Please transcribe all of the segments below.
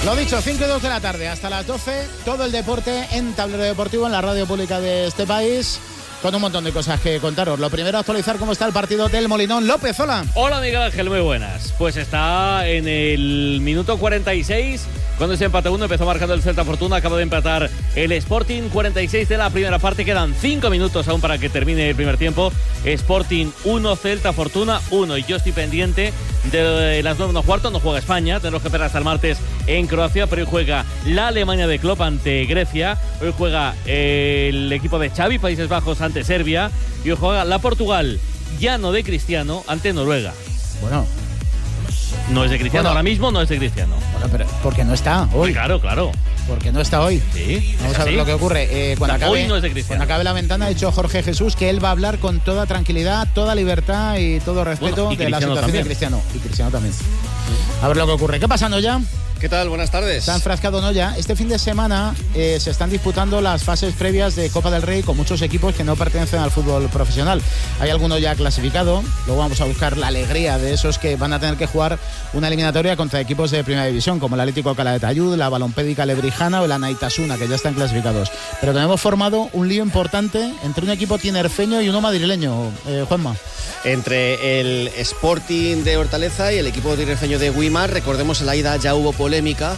Lo dicho, 5 y 2 de la tarde, hasta las 12, todo el deporte en Tablero Deportivo, en la radio pública de este país, con un montón de cosas que contaros. Lo primero, actualizar cómo está el partido del Molinón. López, hola. Hola, Miguel Ángel, muy buenas. Pues está en el minuto 46, cuando se empate 1, empezó marcando el Celta Fortuna, acaba de empatar el Sporting, 46 de la primera parte, quedan 5 minutos aún para que termine el primer tiempo. Sporting 1, Celta Fortuna 1, y yo estoy pendiente de las 9:15, no juega España, tenemos que esperar hasta el martes en Croacia, pero hoy juega la Alemania de Klopp ante Grecia, hoy juega el equipo de Xavi, Países Bajos ante Serbia, y hoy juega la Portugal, ya no de Cristiano, ante Noruega. Bueno, no es de Cristiano, ahora mismo no es de Cristiano. Bueno, pero porque no está hoy. Claro. Porque no está hoy. Sí. Vamos a ver lo que ocurre. Hoy no es de Cristiano. Cuando acabe la ventana, ha dicho Jorge Jesús que él va a hablar con toda tranquilidad, toda libertad y todo respeto de la situación de Cristiano. Y Cristiano también. A ver lo que ocurre. ¿Qué pasa, Noya? ¿Qué tal? Buenas tardes. Está enfrascado Noya. Este fin de semana se están disputando las fases previas de Copa del Rey con muchos equipos que no pertenecen al fútbol profesional. Hay alguno ya clasificado. Luego vamos a buscar la alegría de esos que van a tener que jugar una eliminatoria contra equipos de primera división, como el Atlético Alcalá de Tayud, la Balompédica Lebrijana o el Anaitasuna, que ya están clasificados. Pero tenemos formado un lío importante entre un equipo tinerfeño y uno madrileño, Juanma. Entre el Sporting de Hortaleza y el equipo tinerfeño de Güímar. Recordemos, en la ida ya hubo polémica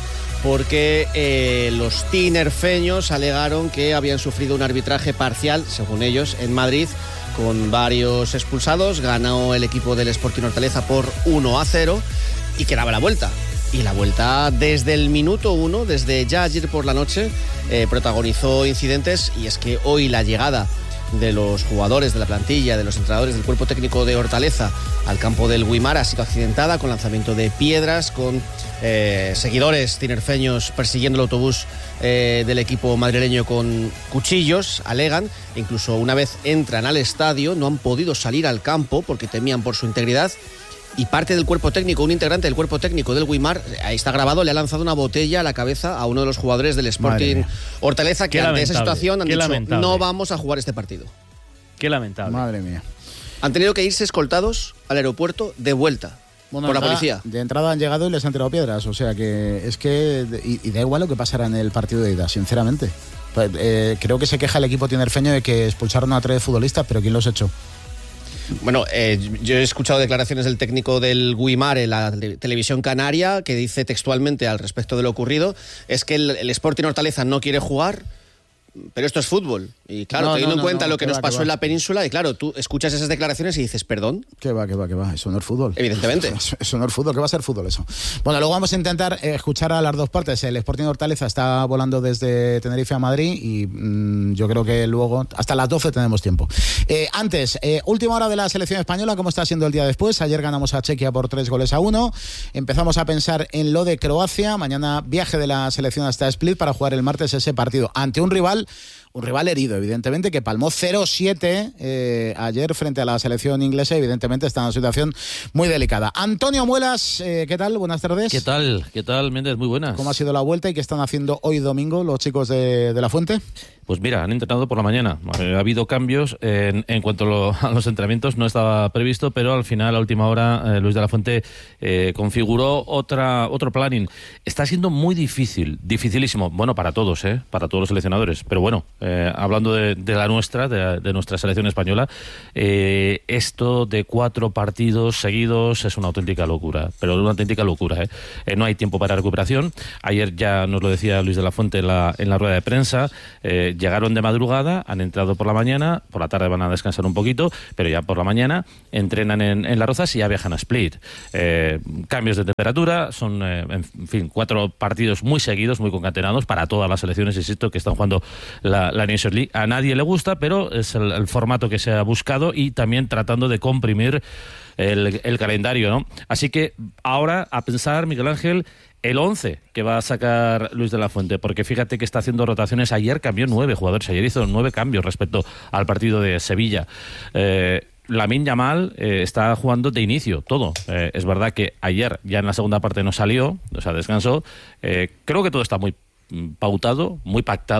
porque los tinerfeños alegaron que habían sufrido un arbitraje parcial, según ellos, en Madrid, con varios expulsados. Ganó el equipo del Sporting Hortaleza por 1-0 y quedaba la vuelta. Y la vuelta desde el minuto 1, desde ya ayer por la noche, protagonizó incidentes, y es que hoy la llegada de los jugadores de la plantilla, de los entrenadores del cuerpo técnico de Hortaleza al campo del Güímar ha sido accidentada, con lanzamiento de piedras, con seguidores tinerfeños persiguiendo el autobús del equipo madrileño con cuchillos, alegan. Incluso una vez entran al estadio no han podido salir al campo porque temían por su integridad. Y parte del cuerpo técnico, un integrante del cuerpo técnico del Güímar, ahí está grabado, le ha lanzado una botella a la cabeza a uno de los jugadores del Sporting Hortaleza, que ante esa situación han dicho, no vamos a jugar este partido. Qué lamentable. Madre mía. Han tenido que irse escoltados al aeropuerto de vuelta por la policía. De entrada han llegado y les han tirado piedras, o sea que es que... Y da igual lo que pasará en el partido de ida, sinceramente. Creo que se queja el equipo tinerfeño de que expulsaron a 3 futbolistas, pero ¿quién los echó? Bueno, yo he escuchado declaraciones del técnico del Güímar en la televisión canaria, que dice textualmente al respecto de lo ocurrido, es que el Sporting Hortaleza no quiere jugar, pero esto es fútbol. Y claro, teniendo en cuenta lo que nos pasó en la península, y claro, tú escuchas esas declaraciones y dices, perdón. Que va, eso no es fútbol. Evidentemente. Eso no es fútbol, ¿qué va a ser fútbol eso? Bueno, luego vamos a intentar escuchar a las dos partes. El Sporting Hortaleza está volando desde Tenerife a Madrid y yo creo que luego, hasta las 12 tenemos tiempo. Antes, última hora de la selección española, ¿cómo está siendo el día después? Ayer ganamos a Chequia por 3-1. Empezamos a pensar en lo de Croacia. Mañana viaje de la selección hasta Split para jugar el martes ese partido ante un rival herido, evidentemente, que palmó 0-7 ayer frente a la selección inglesa. Evidentemente está en una situación muy delicada. Antonio Muelas, ¿qué tal? Buenas tardes. ¿Qué tal, Méndez? Muy buenas. ¿Cómo ha sido la vuelta y qué están haciendo hoy domingo los chicos de La Fuente? Pues mira, han entrenado por la mañana. Ha habido cambios en cuanto a los entrenamientos, no estaba previsto, pero al final, a última hora, Luis de la Fuente configuró otro planning. Está siendo muy dificilísimo, bueno, para todos los seleccionadores, pero bueno, hablando de la nuestra, de nuestra selección española, esto de 4 partidos seguidos es una auténtica locura, pero una auténtica locura. No hay tiempo para recuperación. Ayer ya nos lo decía Luis de la Fuente en la rueda de prensa. Llegaron de madrugada, han entrado por la mañana, por la tarde van a descansar un poquito, pero ya por la mañana entrenan en Las Rozas y ya viajan a Split. Cambios de temperatura, son, en fin, 4 partidos muy seguidos, muy concatenados para todas las selecciones, insisto, que están jugando la Nations League. A nadie le gusta, pero es el formato que se ha buscado y también tratando de comprimir el calendario, ¿no? Así que ahora a pensar, Miguel Ángel, el 11 que va a sacar Luis de la Fuente, porque fíjate que está haciendo rotaciones. Ayer cambió 9 jugadores, ayer hizo 9 cambios respecto al partido de Sevilla. Lamine Yamal está jugando de inicio todo. Es verdad que ayer ya en la segunda parte no salió, o sea, descansó. Creo que todo está muy pautado, muy pactado.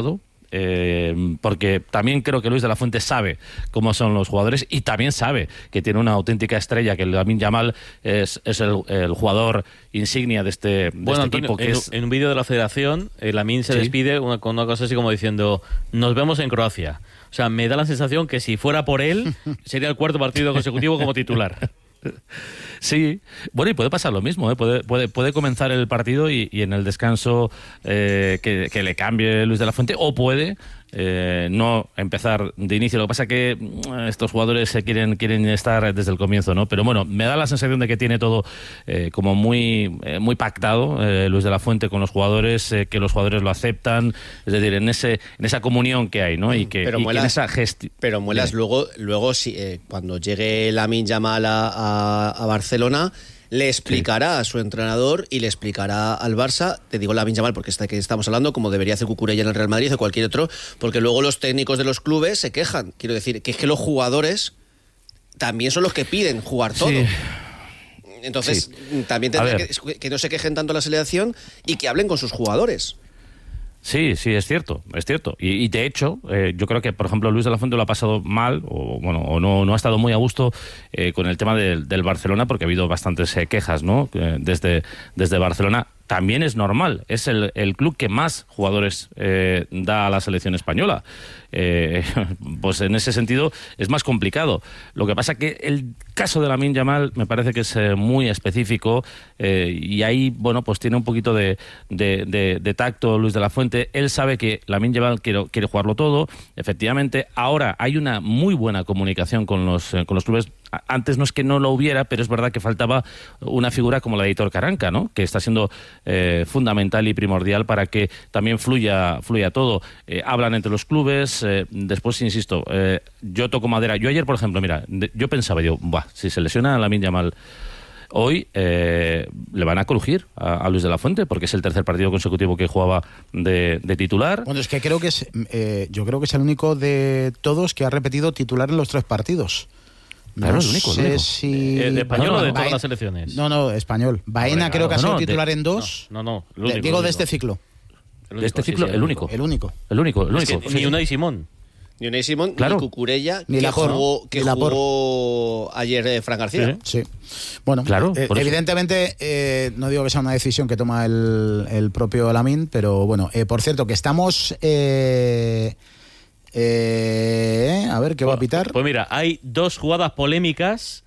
porque también creo que Luis de la Fuente sabe cómo son los jugadores y también sabe que tiene una auténtica estrella, que Lamine Yamal es el jugador insignia de este Antonio, equipo. En un vídeo de la Federación, Lamine se despide con una cosa así como diciendo: nos vemos en Croacia. O sea, me da la sensación que si fuera por él, sería el cuarto partido consecutivo como titular. Sí, bueno, y puede pasar lo mismo, ¿eh? Puede comenzar el partido y en el descanso que le cambie Luis de la Fuente, o puede no empezar de inicio. Lo que pasa es que estos jugadores quieren estar desde el comienzo, ¿no? Pero bueno, me da la sensación de que tiene todo como muy pactado Luis de la Fuente con los jugadores, que los jugadores lo aceptan, es decir, en esa comunión que hay, ¿no? Pero Muelas, luego si, cuando llegue Lamine Yamal a Barcelona, le explicará a su entrenador y le explicará al Barça, te digo Lamine Yamal porque que estamos hablando, como debería hacer Cucurella en el Real Madrid o cualquier otro, porque luego los técnicos de los clubes se quejan. Quiero decir, que es que los jugadores también son los que piden jugar todo. Sí. Entonces, también tendrá que no se quejen tanto la selección y que hablen con sus jugadores. Sí, es cierto. Y de hecho, yo creo que, por ejemplo, Luis de la Fuente lo ha pasado mal, o no ha estado muy a gusto con el tema del Barcelona, porque ha habido bastantes quejas, ¿no? Desde Barcelona. También es normal, es el club que más jugadores da a la selección española. Pues en ese sentido es más complicado. Lo que pasa que el caso de Lamine Yamal me parece que es muy específico, y ahí, bueno, pues tiene un poquito de tacto Luis de la Fuente. Él sabe que Lamine Yamal quiere jugarlo todo. Efectivamente, ahora hay una muy buena comunicación con los clubes. Antes no es que no lo hubiera, pero es verdad que faltaba una figura como la de Aitor Karanka, ¿no? Que está siendo fundamental y primordial para que también fluya todo. Hablan entre los clubes. Después, insisto, yo toco madera. Yo ayer, por ejemplo, mira, yo pensaba, si se lesiona a Lamine Yamal hoy, le van a crujir a Luis de la Fuente, porque es el tercer partido consecutivo que jugaba de titular. Bueno, es que creo que yo creo que es el único de todos que ha repetido titular en los 3 partidos. Claro, el único. ¿De español o de todas las selecciones? No, español. Baena creo que ha sido titular en 2. No. Digo de este ciclo. De este ciclo, el único. El único. Es que ni Unai Simón. Ni Unai Simón, claro. Ni Cucurella, ni que jugó ayer Fran García. Sí. Bueno, claro, evidentemente no digo que sea una decisión que toma el propio Lamine, pero bueno, por cierto, que estamos... a ver, ¿qué va a pitar? Pues mira, hay 2 jugadas polémicas.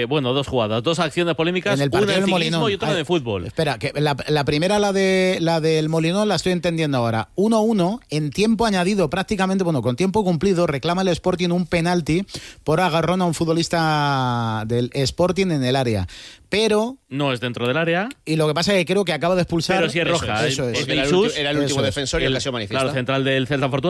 2 acciones polémicas, en el partido una de del ciclismo y otra de fútbol. Espera, que la primera, la del Molinón, la estoy entendiendo ahora. 1-1, en tiempo añadido, prácticamente, con tiempo cumplido, reclama el Sporting un penalti por agarrón a un futbolista del Sporting en el área. Pero... no es dentro del área. Y lo que pasa es que creo que acaba de expulsar... Pero si es roja. Eso es. Porque era el último defensor y el ocasión manifiesta. Claro, el central del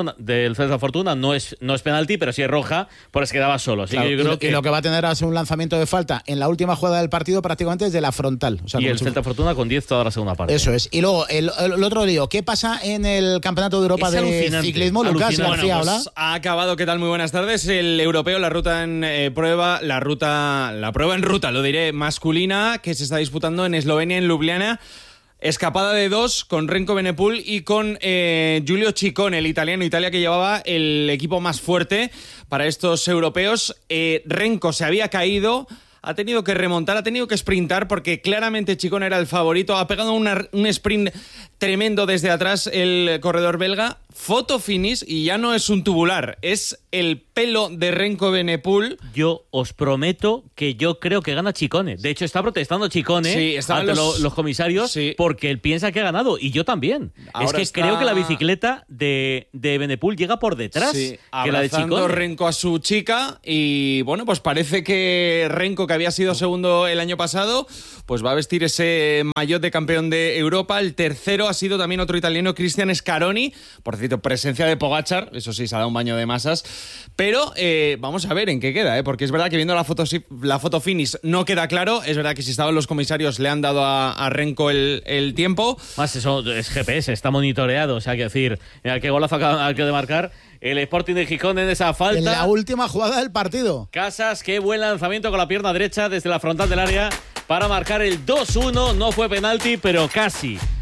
Celta Fortuna no es penalti, pero si es roja, pues quedaba solo. Así claro, que yo creo que... Y lo que va a tener es un lanzamiento de falta en la última jugada del partido prácticamente desde la frontal. O sea, y el Celta Fortuna con 10 toda la segunda parte. Eso es. Y luego, el otro lío. ¿Qué pasa en el Campeonato de Europa de ciclismo? Lucas García, habla. Ha acabado, ¿qué tal? Muy buenas tardes. El europeo, la ruta en prueba, la prueba en ruta, lo diré, masculina, que se está disputando en Eslovenia, en Ljubljana. Escapada de 2 con Renko Benepul y con Giulio Ciccone, el italiano. Italia, que llevaba el equipo más fuerte para estos europeos. Renko se había caído, ha tenido que remontar, ha tenido que sprintar, porque claramente Ciccone era el favorito. Ha pegado un sprint tremendo desde atrás el corredor belga. Foto finish, y ya no es un tubular, es el pelo de Renko Benepul. Yo os prometo que yo creo que gana Ciccone. De hecho, está protestando Ciccone ante los comisarios, porque él piensa que ha ganado, y yo también. Ahora es que creo que la bicicleta de Benepul llega por detrás, que la de Ciccone. Renko a su chica, y bueno, pues parece que Renko, que había sido segundo el año pasado, pues va a vestir ese maillot de campeón de Europa. El tercero ha sido también otro italiano, Cristian Scaroni. Por cierto, presencia de Pogačar, eso sí, se ha dado un baño de masas, pero vamos a ver en qué queda, porque es verdad que viendo la foto finish no queda claro. Es verdad que si estaban los comisarios le han dado a Renko el tiempo. Más eso es GPS, está monitoreado, o sea, que decir, mira qué golazo acaba de marcar el Sporting de Gijón en esa falta. En la última jugada del partido. Casas, qué buen lanzamiento con la pierna derecha desde la frontal del área para marcar el 2-1. No fue penalti, pero casi.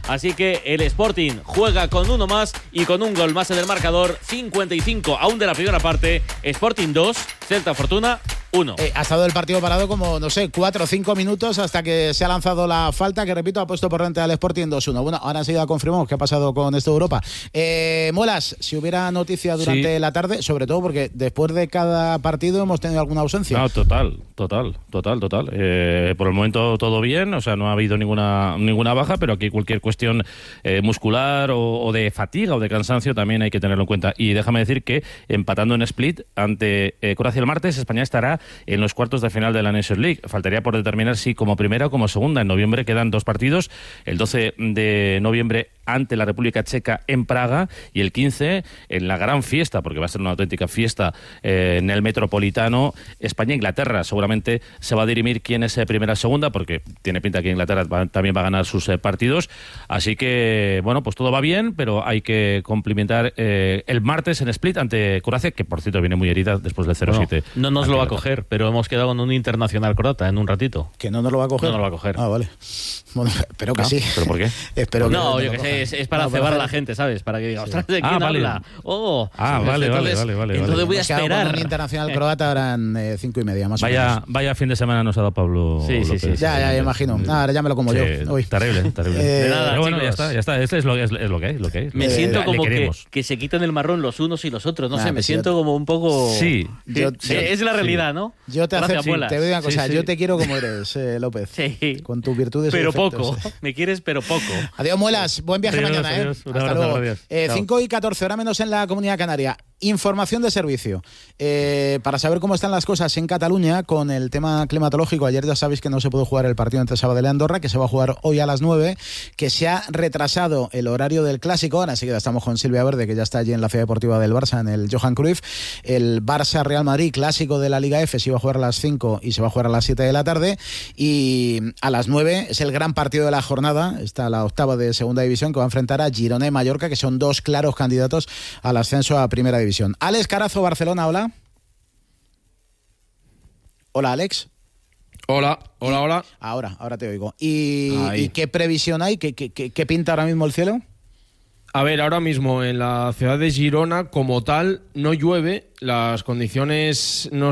Así que el Sporting juega con uno más y con un gol más en el marcador. 55 aún de la primera parte. Sporting 2, Celta Fortuna 1. Ha estado el partido parado como, no sé, 4 o 5 minutos hasta que se ha lanzado la falta, que repito, ha puesto por delante al Sporting 2-1. Bueno, ahora enseguida confirmamos qué ha pasado con esto de Europa. Muelas, si hubiera noticia durante la tarde, sobre todo porque después de cada partido hemos tenido alguna ausencia. No, total. Por el momento todo bien, o sea, no ha habido ninguna baja, pero aquí cualquier cuestión muscular o de fatiga o de cansancio también hay que tenerlo en cuenta. Y déjame decir que empatando en Split ante Croacia el martes, España estará en los cuartos de final de la Nations League. Faltaría por determinar si como primera o como segunda. En noviembre quedan 2 partidos, el 12 de noviembre ante la República Checa en Praga y el 15 en la gran fiesta, porque va a ser una auténtica fiesta en el Metropolitano, España-Inglaterra. Seguramente se va a dirimir quién es primera o segunda, porque tiene pinta que Inglaterra también va a ganar sus partidos. Así que, bueno, pues todo va bien, pero hay que cumplimentar el martes en Split ante Croacia, que por cierto viene muy herida después del 0-7. No nos lo va a coger, pero hemos quedado con un internacional croata en un ratito. ¿Que no nos lo va a coger? No nos lo va a coger. Ah, vale. Bueno, espero que sí. ¿Pero por qué? Espero no, que yo que sé, es para cebar a la gente, ¿sabes? Para que diga, ostras, ¿de quién vale. habla? Vale. Entonces voy a esperar. Con un internacional croata eran 5:30 más o menos. Vaya fin de semana nos ha dado Pablo López. Sí. Ya imagino. Ahora ya me lo como yo. Uy. Terrible. De nada, pero bueno, chicos. ya está. Esto es lo que hay. Me siento como que se quitan el marrón los unos y los otros. No sé, me pues siento como un poco... Sí. Es la realidad, ¿no? Yo te Gracias, acepto. Muelas. Te voy a decir una cosa. Sí. Yo te quiero como eres, López. Sí. Con tus virtudes y Pero defectos. poco. Me quieres, pero poco. Adiós, Muelas. Buen viaje Adiós, mañana, adiós. Un Hasta abrazo, luego. gracias. 5:14, hora menos en la Comunidad Canaria. Información de servicio. Para saber cómo están las cosas en Cataluña con el tema climatológico. Ayer ya sabéis que no se pudo jugar el partido entre Sabadell y Andorra, que se va a jugar hoy a las 9, que se ha retrasado el horario del clásico. Ahora enseguida estamos con Silvia Verde, que ya está allí en la ciudad deportiva del Barça, en el Johan Cruyff. El Barça-Real Madrid, clásico de la Liga F, se iba a jugar a las 5 y se va a jugar a las 7 de la tarde. Y a las 9 es el gran partido de la jornada. Está la octava de segunda división, que va a enfrentar a Girona y Mallorca, que son 2 claros candidatos al ascenso a primera división. Alex Carazo, Barcelona, hola. Hola, Alex. Hola. Ahora te oigo. ¿Y qué previsión hay? ¿Qué pinta ahora mismo el cielo? A ver, ahora mismo en la ciudad de Girona, como tal, no llueve. Las previsiones no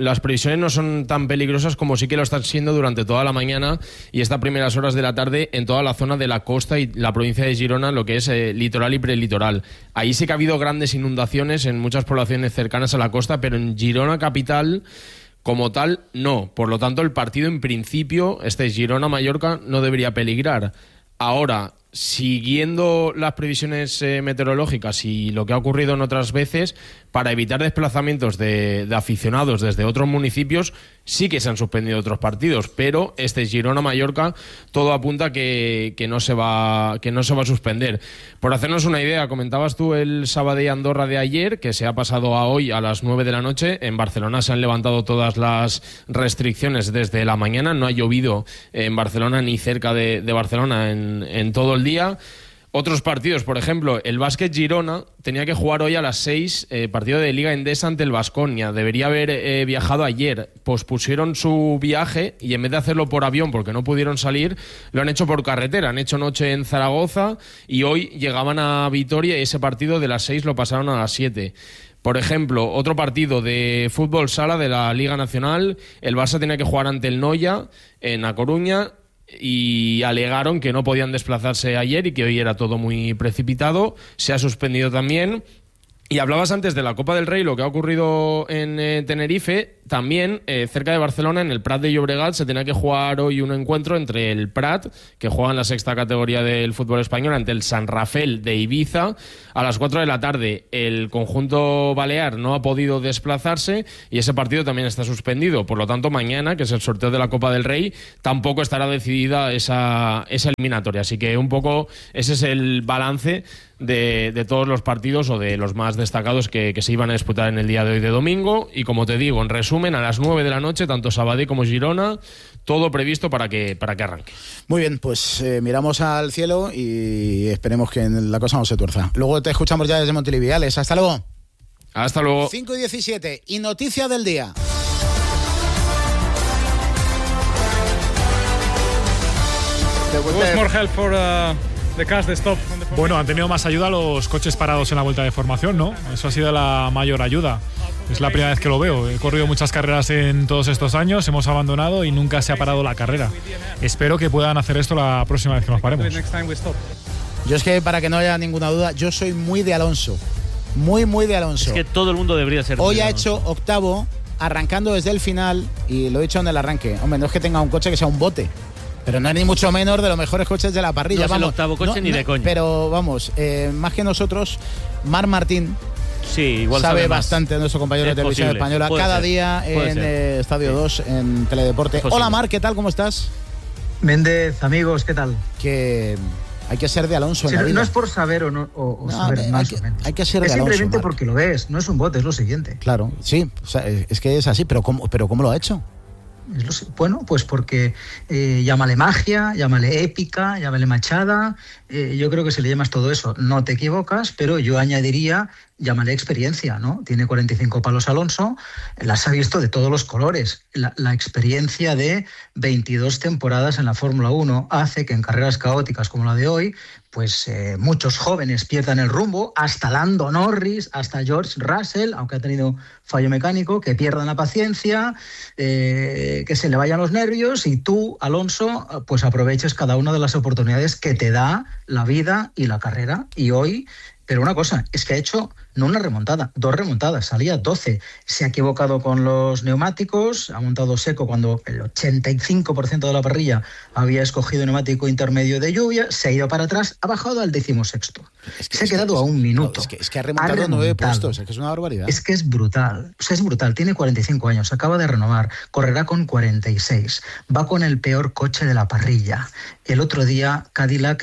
son tan peligrosas como sí que lo están siendo durante toda la mañana y estas primeras horas de la tarde en toda la zona de la costa y la provincia de Girona, lo que es litoral y prelitoral. Ahí sí que ha habido grandes inundaciones en muchas poblaciones cercanas a la costa, pero en Girona capital, como tal, no. Por lo tanto, el partido en principio, Girona-Mallorca, no debería peligrar. Ahora, siguiendo las previsiones meteorológicas y lo que ha ocurrido en otras veces, para evitar desplazamientos de aficionados desde otros municipios, sí que se han suspendido otros partidos, pero Girona-Mallorca todo apunta que no se va a suspender. Por hacernos una idea, comentabas tú el Sabadell Andorra de ayer, que se ha pasado a hoy a las 9 de la noche. En Barcelona se han levantado todas las restricciones desde la mañana, no ha llovido en Barcelona ni cerca de Barcelona en todo el día. Otros partidos, por ejemplo, el Básquet Girona tenía que jugar hoy a las 6, partido de Liga Endesa ante el Baskonia. Debería haber viajado ayer. Pospusieron su viaje y en vez de hacerlo por avión porque no pudieron salir, lo han hecho por carretera. Han hecho noche en Zaragoza y hoy llegaban a Vitoria y ese partido de las 6 lo pasaron a las 7. Por ejemplo, otro partido de fútbol sala de la Liga Nacional, el Barça tenía que jugar ante el Noia en A Coruña y alegaron que no podían desplazarse ayer y que hoy era todo muy precipitado. Se ha suspendido también. Y hablabas antes de la Copa del Rey, lo que ha ocurrido en Tenerife. También, cerca de Barcelona, en el Prat de Llobregat, se tenía que jugar hoy un encuentro entre el Prat, que juega en la sexta categoría del fútbol español, ante el San Rafael de Ibiza. A las 4 de la tarde, el conjunto balear no ha podido desplazarse y ese partido también está suspendido. Por lo tanto, mañana, que es el sorteo de la Copa del Rey, tampoco estará decidida esa eliminatoria. Así que un poco ese es el balance de todos los partidos o de los más destacados que se iban a disputar en el día de hoy de domingo. Y como te digo, en resumen, a las 9 de la noche, tanto Sabadell como Girona, todo previsto para que arranque. Muy bien, pues miramos al cielo y esperemos que la cosa no se tuerza. Luego te escuchamos ya desde Montilivi. Alex, hasta luego. Hasta luego. 5:17 y noticia del día. It was more help for Bueno, han tenido más ayuda los coches parados en la vuelta de formación, ¿no? Eso ha sido la mayor ayuda. Es la primera vez que lo veo. He corrido muchas carreras en todos estos años, hemos abandonado y nunca se ha parado la carrera. Espero que puedan hacer esto la próxima vez que nos paremos. Yo es que, para que no haya ninguna duda, yo soy muy de Alonso. Muy de Alonso. Es que todo el mundo debería ser. Hoy ha hecho octavo, arrancando desde el final, y lo he dicho en el arranque. Hombre, no es que tenga un coche que sea un bote, pero no es ni mucho menos de los mejores coches de la parrilla. No es el octavo coche ni de coña. Pero vamos, más que nosotros, Marc Martín sí, igual sabe bastante de nuestro compañero de televisión española. Cada día en Estadio 2, en Teledeporte. Hola Marc, ¿qué tal? ¿Cómo estás? Méndez, amigos, ¿qué tal? Que hay que ser de Alonso en la vida. No es por saber o saber más o menos. Hay que ser de Alonso. Es simplemente Marc, porque lo ves, no es un bote, es lo siguiente. Claro, sí, o sea, es que es así, pero ¿cómo lo ha hecho? Bueno, pues porque llámale magia, llámale épica, llámale machada, yo creo que si le llamas todo eso no te equivocas, pero yo añadiría, llámale experiencia, ¿no? Tiene 45 palos Alonso, las ha visto de todos los colores. La experiencia de 22 temporadas en la Fórmula 1 hace que en carreras caóticas como la de hoy, pues muchos jóvenes pierdan el rumbo, hasta Lando Norris, hasta George Russell, aunque ha tenido fallo mecánico, que pierdan la paciencia, que se le vayan los nervios, y tú, Alonso, pues aproveches cada una de las oportunidades que te da la vida y la carrera. Y hoy, pero una cosa, es que ha hecho no una remontada, 2 remontadas, salía 12, se ha equivocado con los neumáticos, ha montado seco cuando el 85% de la parrilla había escogido neumático intermedio de lluvia, se ha ido para atrás, ha bajado al 16º. Se ha quedado a 1 minuto. No, es que ha remontado 9 puestos, es que es una barbaridad. Es que es brutal, o sea, es brutal, tiene 45 años, acaba de renovar, correrá con 46, va con el peor coche de la parrilla. El otro día Cadillac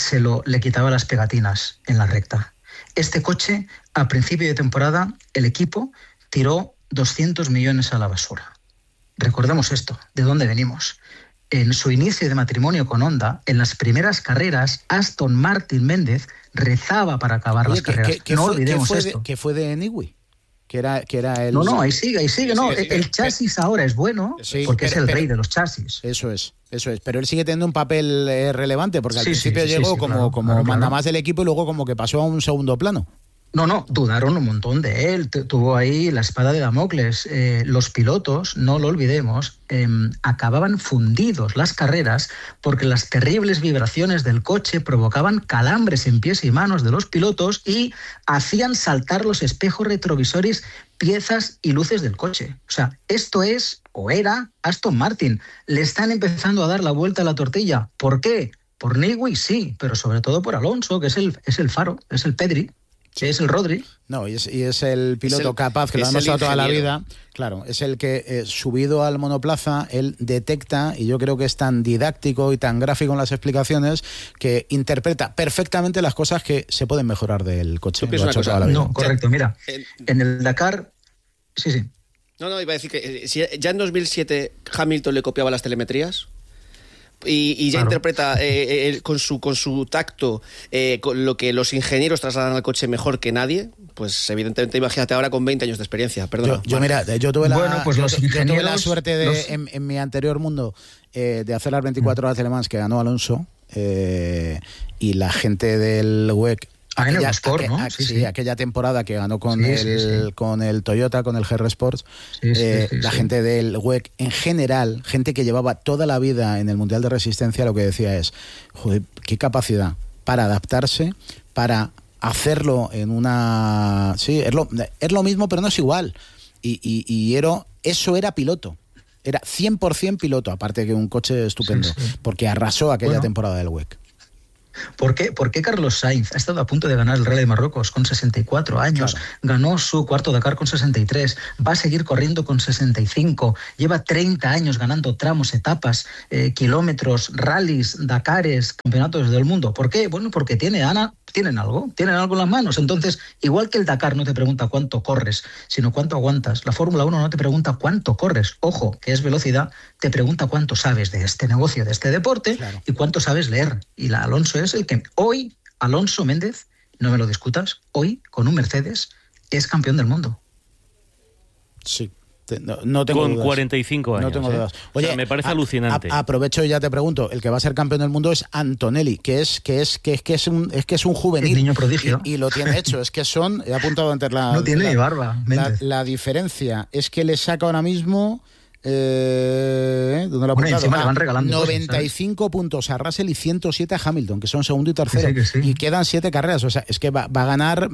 le quitaba las pegatinas en la recta. Este coche, a principio de temporada, el equipo tiró 200 millones a la basura. Recordemos esto, ¿de dónde venimos? En su inicio de matrimonio con Honda, en las primeras carreras, Aston Martin Méndez rezaba para acabar las carreras. No olvidemos esto. ¿Qué fue de Newey? Que era el... No, ahí sigue. No, el chasis ahora es bueno, sí, porque es el rey de los chasis. Eso es. Pero él sigue teniendo un papel relevante, porque al principio llegó como claro. mandamás del equipo y luego como que pasó a un segundo plano. No, dudaron un montón de él. Tuvo ahí la espada de Damocles. Los pilotos, no lo olvidemos, acababan fundidos las carreras porque las terribles vibraciones del coche provocaban calambres en pies y manos de los pilotos y hacían saltar los espejos retrovisores, piezas y luces del coche. O sea, esto es, o era, Aston Martin. Le están empezando a dar la vuelta a la tortilla. ¿Por qué? Por Newey, sí, pero sobre todo por Alonso, que es el faro, es el Pedri. Es el Rodri. No, y es el piloto capaz, que lo ha demostrado toda la vida. Claro, es el que, subido al monoplaza, él detecta, y yo creo que es tan didáctico y tan gráfico en las explicaciones, que interpreta perfectamente las cosas que se pueden mejorar del coche. No, correcto, mira, en el Dakar... Sí. No, iba a decir que ya en 2007 Hamilton le copiaba las telemetrías. Y ya interpreta con su tacto con lo que los ingenieros trasladan al coche mejor que nadie, pues evidentemente imagínate ahora con 20 años de experiencia. Perdona. Yo tuve la suerte de, en mi anterior mundo, de hacer las 24 horas de Le Mans que ganó Alonso, y la gente del WEC, aquella temporada que ganó con el Toyota, con el GR Sports, la gente del WEC en general, gente que llevaba toda la vida en el Mundial de Resistencia, lo que decía es, joder, qué capacidad para adaptarse, para hacerlo en una... Sí, es lo mismo, pero no es igual. Y eso era piloto. Era 100% piloto, aparte que un coche estupendo, porque arrasó aquella temporada del WEC. ¿Por qué Carlos Sainz ha estado a punto de ganar el Rally de Marruecos con 64 años? Claro. Ganó su cuarto Dakar con 63, va a seguir corriendo con 65, lleva 30 años ganando tramos, etapas, kilómetros, rallies, Dakares, campeonatos del mundo. ¿Por qué? Bueno, porque tienen algo en las manos. Entonces, igual que el Dakar no te pregunta cuánto corres, sino cuánto aguantas, la Fórmula 1 no te pregunta cuánto corres, ojo, que es velocidad, te pregunta cuánto sabes de este negocio, de este deporte, y cuánto sabes leer. Y Alonso es el que hoy, Alonso Méndez, no me lo discutas, hoy con un Mercedes es campeón del mundo. Sí. No tengo con dudas. 45 años. No tengo dudas. Oye, O sea, me parece alucinante. Aprovecho y ya te pregunto, el que va a ser campeón del mundo es Antonelli, que es un juvenil. El niño prodigio. Y lo tiene hecho, es que he apuntado antes No tiene ni barba, Méndez. la diferencia es que le saca ahora mismo ¿dónde lo he apuntado? Encima le van regalando 95 puntos a Russell y 107 a Hamilton, que son segundo y tercero. Que sí. Y quedan 7 carreras, o sea, es que va a ganar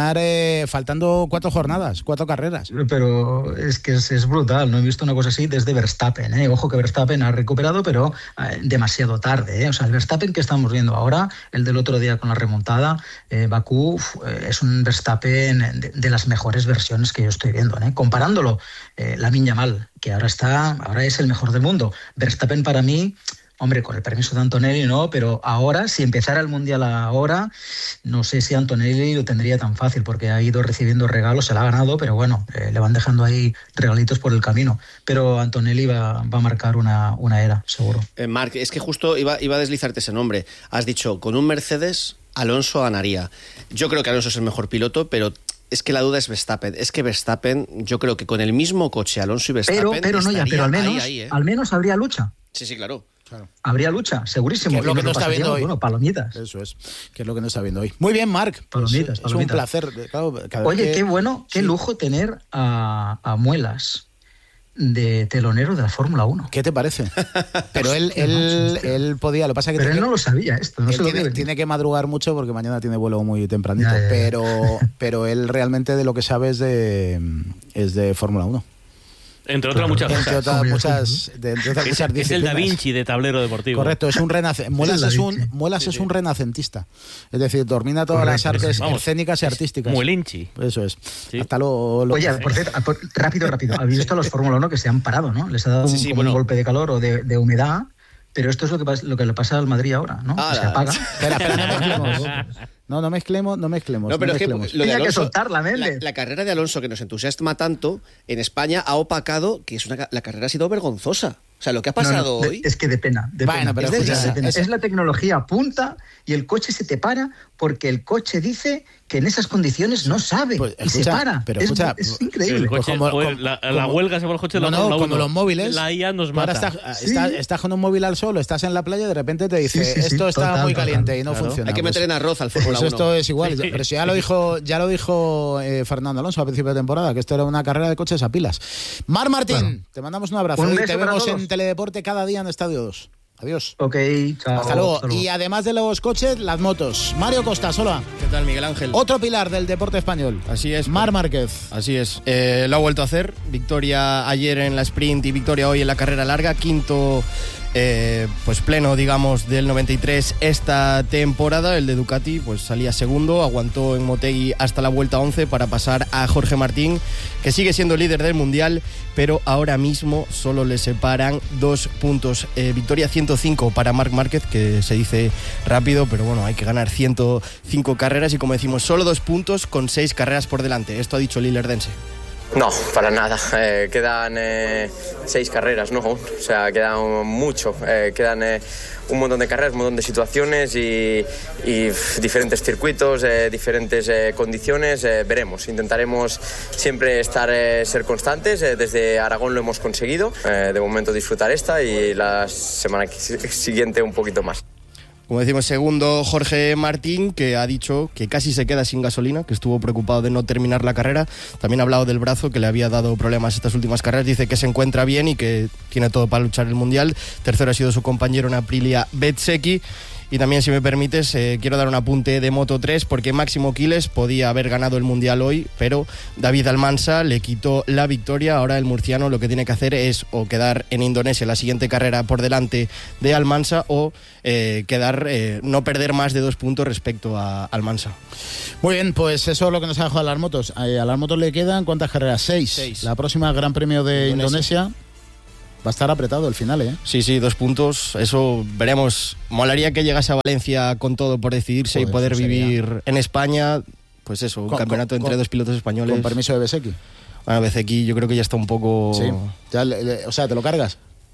faltando 4 jornadas, 4 carreras. Pero es que es brutal, no he visto una cosa así desde Verstappen, ¿eh? Ojo que Verstappen ha recuperado, pero demasiado tarde, ¿eh? O sea, el Verstappen que estamos viendo ahora, el del otro día con la remontada, Bakú, es un Verstappen de las mejores versiones que yo estoy viendo, ¿eh? Comparándolo, Lamine Yamal, que ahora es el mejor del mundo. Verstappen para mí, hombre, con el permiso de Antonelli no, pero ahora, si empezara el Mundial ahora, no sé si Antonelli lo tendría tan fácil, porque ha ido recibiendo regalos, se la ha ganado, pero bueno, le van dejando ahí regalitos por el camino. Pero Antonelli va a marcar una era, seguro. Marc, es que justo iba a deslizarte ese nombre. Has dicho, con un Mercedes, Alonso ganaría. Yo creo que Alonso es el mejor piloto, pero es que la duda es Verstappen. Es que Verstappen, yo creo que con el mismo coche, Alonso y Verstappen, pero al menos habría lucha. Sí, claro. Habría lucha, segurísimo. Que es lo que no está viendo hoy. Bueno, palomitas. Eso es, que es lo que no está viendo hoy. Muy bien, Marc. Palomitas. Es un placer. Claro, Oye, qué bueno, qué lujo tener a Muelas de telonero de la Fórmula 1. ¿Qué te parece? Pero él podía, lo pasa que pero él no lo sabía esto, no se lo tiene que madrugar mucho porque mañana tiene vuelo muy tempranito, pero él realmente de lo que sabe es de Fórmula 1. Entre otras muchas cosas. Entre otras muchas disciplinas. Es el Da Vinci de tablero deportivo. Correcto, es un Muelas es un renacentista. Es decir, domina todas las artes escénicas y artísticas. Muelinchi. Eso es. Sí. Hasta lo Oye, por cierto, rápido. Habéis visto a los Fórmula 1 que se han parado, ¿no? Les ha dado un golpe de calor o de humedad. Pero esto es lo que le pasa al Madrid ahora, ¿no? Se apaga. Espera, no mezclemos. No, pero es que lo de Alonso, que soltarla, Méndez. La carrera de Alonso, que nos entusiasma tanto, en España ha opacado que la carrera ha sido vergonzosa. O sea, lo que ha pasado hoy... Es que de pena. Bueno, pero es la tecnología punta y el coche se te para porque el coche dice que en esas condiciones no sabe y se para. Pero es increíble. El coche, la huelga se va el coche de la Fórmula 1. Como los móviles. La IA nos mata. Ahora estás con un móvil al sol, estás en la playa y de repente te dice esto está muy caliente y no funciona. Hay que meter en arroz al Fórmula 1. Esto es igual. Pero si ya lo dijo Fernando Alonso a principio de temporada, que esto era una carrera de coches a pilas. Mar Martín, te mandamos un abrazo y te vemos en Teledeporte cada día en Estadio 2. Adiós. Ok, chao. Hasta luego. Y además de los coches, las motos. Mario Costa, Sola. ¿Qué tal, Miguel Ángel? Otro pilar del deporte español. Así es. Marc Márquez. Así es. Lo ha vuelto a hacer. Victoria ayer en la sprint y victoria hoy en la carrera larga. Quinto pues pleno, digamos, del 93 esta temporada. El de Ducati pues salía segundo, aguantó en Motegi hasta la vuelta 11 para pasar a Jorge Martín, que sigue siendo líder del Mundial, pero ahora mismo solo le separan 2 puntos. Victoria 105 para Marc Márquez, que se dice rápido, pero bueno, hay que ganar 105 carreras y, como decimos, solo 2 puntos con 6 carreras por delante. Esto ha dicho el Lillerdense. No, para nada. Quedan 6 carreras, ¿no? O sea, quedan mucho. Quedan un montón de carreras, un montón de situaciones y diferentes circuitos, diferentes condiciones. Veremos. Intentaremos siempre ser constantes. Desde Aragón lo hemos conseguido. De momento disfrutar esta y la semana siguiente un poquito más. Como decimos, segundo Jorge Martín, que ha dicho que casi se queda sin gasolina, que estuvo preocupado de no terminar la carrera. También ha hablado del brazo, que le había dado problemas estas últimas carreras. Dice que se encuentra bien y que tiene todo para luchar el Mundial. Tercero ha sido su compañero en Aprilia, Bezzecchi. Y también, si me permites, quiero dar un apunte de Moto 3, porque Máximo Quiles podía haber ganado el Mundial hoy, pero David Almansa le quitó la victoria. Ahora el murciano lo que tiene que hacer es o quedar en Indonesia la siguiente carrera por delante de Almansa o no perder más de 2 puntos respecto a Almansa. Muy bien, pues eso es lo que nos ha dejado a las motos. A las motos le quedan, ¿cuántas carreras? 6. La próxima Gran Premio de Indonesia. Va a estar apretado el final, ¿eh? Sí, 2 puntos. Eso veremos. Molaría que llegase a Valencia con todo por decidirse y poder vivir en España. Pues eso, un campeonato entre 2 pilotos españoles. Con permiso de Bezzecchi. Bueno, Bezzecchi yo creo que ya está un poco... Sí. O sea, ¿te lo cargas?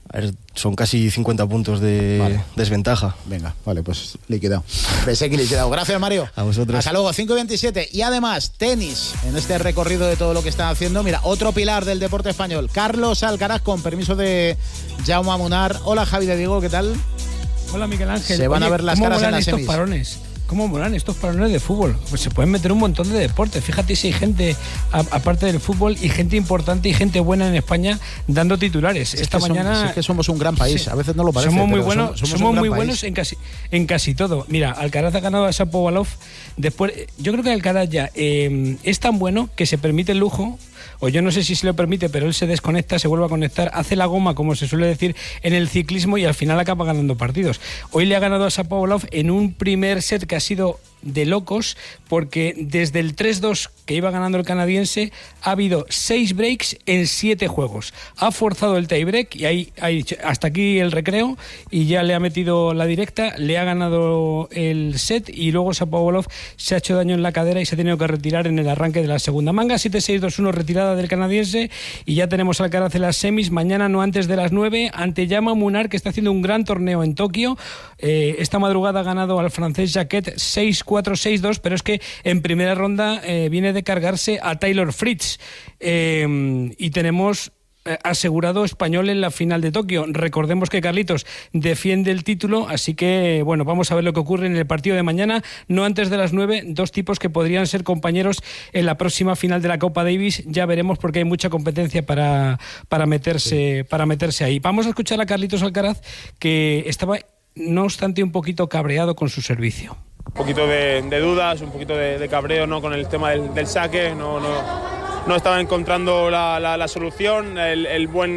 A ver, son casi 50 puntos de desventaja. Venga, vale, pues liquidado. Beseki liquidado. Gracias, Mario. A vosotros. Hasta luego, 5:27. Y además, tenis, en este recorrido de todo lo que están haciendo. Mira, otro pilar del deporte español, Carlos Alcaraz, con permiso de Jaume Munar. Hola, Javi de Diego, ¿qué tal? Hola, Miguel Ángel. Se van a ver las caras en las semis. ¿Cómo molan estos parones de fútbol? Pues se pueden meter un montón de deportes. Fíjate si hay gente, aparte del fútbol, y gente importante y gente buena en España dando titulares. Esta mañana... Es que somos un gran país, sí, a veces no lo parece. Somos muy buenos, somos muy buenos en casi todo. Mira, Alcaraz ha ganado a Shapovalov. Después, yo creo que Alcaraz ya es tan bueno que se permite el lujo, o yo no sé si se lo permite, pero él se desconecta, se vuelve a conectar, hace la goma, como se suele decir, en el ciclismo y al final acaba ganando partidos. Hoy le ha ganado a Shapovalov en un primer set que ha sido de locos, porque desde el 3-2 que iba ganando el canadiense ha habido 6 breaks en 7 juegos. Ha forzado el tiebreak y ahí hasta aquí el recreo y ya le ha metido la directa, le ha ganado el set y luego Shapovalov se ha hecho daño en la cadera y se ha tenido que retirar en el arranque de la segunda manga. 7-6-2-1 retirada del canadiense y ya tenemos al Alcaraz en las semis mañana no antes de las 9 ante Jaume Munar, que está haciendo un gran torneo en Tokio. Esta madrugada ha ganado al francés Jacquet 6-4-6-2, pero es que en primera ronda viene de cargarse a Taylor Fritz y tenemos asegurado español en la final de Tokio. Recordemos que Carlitos defiende el título, así que bueno, vamos a ver lo que ocurre en el partido de mañana, no antes de las 9, dos tipos que podrían ser compañeros en la próxima final de la Copa Davis. Ya veremos, porque hay mucha competencia para meterse ahí. Vamos a escuchar a Carlitos Alcaraz, que estaba no obstante un poquito cabreado con su servicio. Un poquito de dudas, un poquito de cabreo, ¿no?, con el tema del saque. No estaba encontrando la solución, el buen